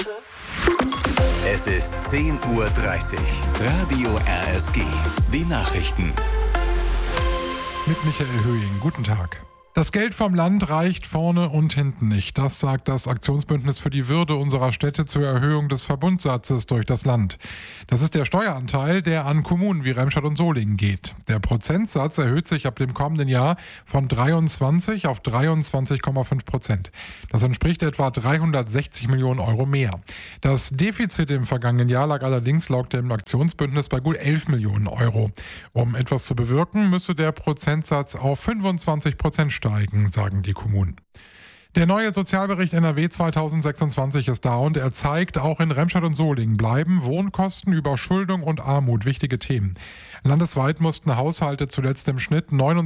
Es ist 10:30 Uhr. Radio RSG. Die Nachrichten. Mit Michael Höhing. Guten Tag. Das Geld vom Land reicht vorne und hinten nicht. Das sagt das Aktionsbündnis für die Würde unserer Städte zur Erhöhung des Verbundsatzes durch das Land. Das ist der Steueranteil, der an Kommunen wie Remscheid und Solingen geht. Der Prozentsatz erhöht sich ab dem kommenden Jahr von 23 auf 23,5%. Das entspricht etwa 360 Millionen Euro mehr. Das Defizit im vergangenen Jahr lag allerdings laut dem Aktionsbündnis bei gut 11 Millionen Euro. Um etwas zu bewirken, müsse der Prozentsatz auf 25% steigen, sagen die Kommunen. Der neue Sozialbericht NRW 2026 ist da und er zeigt, auch in Remscheid und Solingen bleiben Wohnkosten, Überschuldung und Armut wichtige Themen. Landesweit mussten Haushalte zuletzt im Schnitt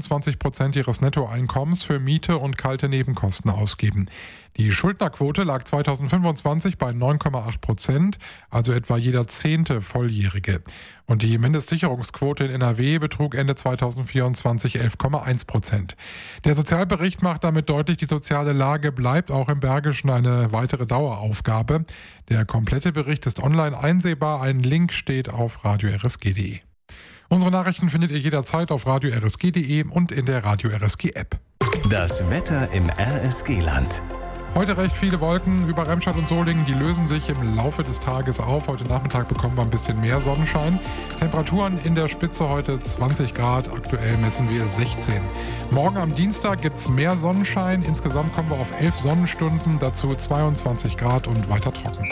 29% ihres Nettoeinkommens für Miete und kalte Nebenkosten ausgeben. Die Schuldnerquote lag 2025 bei 9,8%, also etwa jeder 10. Volljährige. Und die Mindestsicherungsquote in NRW betrug Ende 2024 11,1%. Der Sozialbericht macht damit deutlich, die soziale Lage bleibt auch im Bergischen eine weitere Daueraufgabe. Der komplette Bericht ist online einsehbar. Ein Link steht auf radio-rsg.de. Unsere Nachrichten findet ihr jederzeit auf radio-rsg.de und in der Radio RSG App. Das Wetter im RSG-Land. Heute recht viele Wolken über Remscheid und Solingen, die lösen sich im Laufe des Tages auf. Heute Nachmittag bekommen wir ein bisschen mehr Sonnenschein. Temperaturen in der Spitze heute 20 Grad, aktuell messen wir 16. Morgen am Dienstag gibt es mehr Sonnenschein. Insgesamt kommen wir auf 11 Sonnenstunden, dazu 22 Grad und weiter trocken.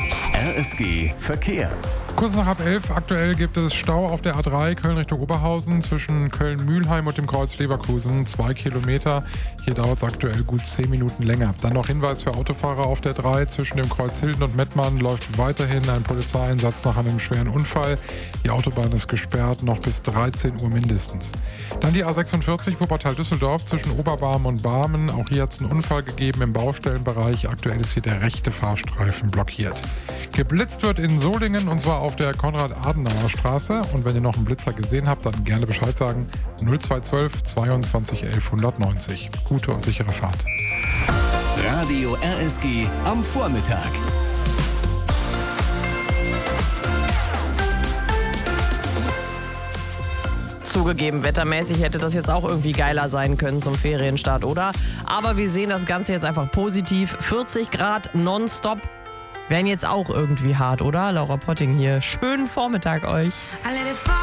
RSG Verkehr. Kurz nach 11 aktuell gibt es Stau auf der A3 Köln Richtung Oberhausen zwischen Köln-Mühlheim und dem Kreuz Leverkusen, 2 Kilometer. Hier dauert es aktuell gut 10 Minuten länger. Dann noch Hinweis für Autofahrer auf der 3 zwischen dem Kreuz Hilden und Mettmann läuft weiterhin ein Polizeieinsatz nach einem schweren Unfall. Die Autobahn ist gesperrt, noch bis 13 Uhr mindestens. Dann die A46 Wuppertal-Düsseldorf zwischen Oberbarmen und Barmen. Auch hier hat es einen Unfall gegeben im Baustellenbereich. Aktuell ist hier der rechte Fahrstreifen blockiert. Geblitzt wird in Solingen und zwar auf der Konrad-Adenauer-Straße. Und wenn ihr noch einen Blitzer gesehen habt, dann gerne Bescheid sagen. 0212 22 11 190. Gute und sichere Fahrt. Radio RSG am Vormittag. Zugegeben, wettermäßig hätte das jetzt auch irgendwie geiler sein können zum Ferienstart, oder? Aber wir sehen das Ganze jetzt einfach positiv. 40 Grad nonstop wären jetzt auch irgendwie hart, oder? Laura Potting hier. Schönen Vormittag euch.